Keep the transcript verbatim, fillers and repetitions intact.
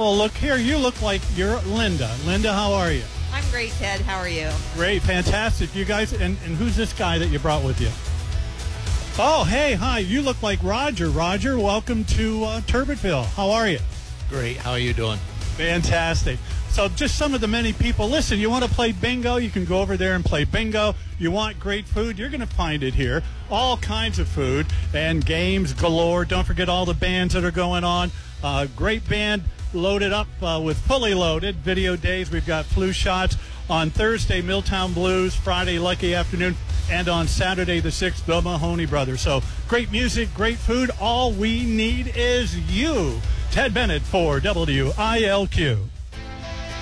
Well, look here. You look like you're Linda. Linda, how are you? I'm great, Ted. How are you? Great. Fantastic. You guys, and, and who's this guy that you brought with you? Oh, hey, hi. You look like Roger. Roger, welcome to uh, Turbitville. How are you? Great. How are you doing? Fantastic. So just some of the many people. Listen, you want to play bingo? You can go over there and play bingo. You want great food? You're going to find it here. All kinds of food and games galore. Don't forget all the bands that are going on. Uh, great band loaded up uh, with Fully Loaded. Video days. We've got Flu Shots. On Thursday, Milltown Blues. Friday, Lucky Afternoon. And on Saturday the sixth, the Mahoney Brothers. So great music, great food. All we need is you. Ted Bennett for W I L Q.